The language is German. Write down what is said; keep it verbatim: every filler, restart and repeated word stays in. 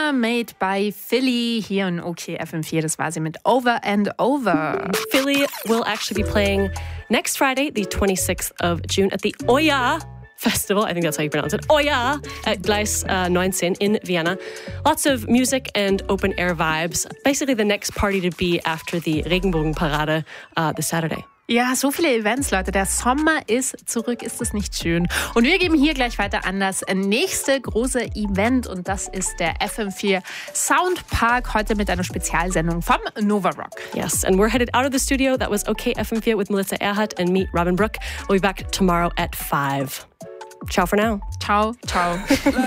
Summer Made by Philly hier in O K F M vier. Das war sie mit Over and Over. Philly will actually be playing next Friday, the twenty-sixth of June, at the Oya Festival. I think that's how you pronounce it. Oya at Gleis uh, nineteen in Vienna. Lots of music and open air vibes. Basically the next party to be after the Regenbogenparade uh, this Saturday. Ja, so viele Events, Leute. Der Sommer ist zurück. Ist das nicht schön? Und wir geben hier gleich weiter an das nächste große Event. Und das ist der F M vier Soundpark. Heute mit einer Spezialsendung vom Nova Rock. Yes, and we're headed out of the studio. That was O K F M vier with Melissa Erhardt and me, Robin Brook. We'll be back tomorrow at five. Ciao for now. Ciao, ciao.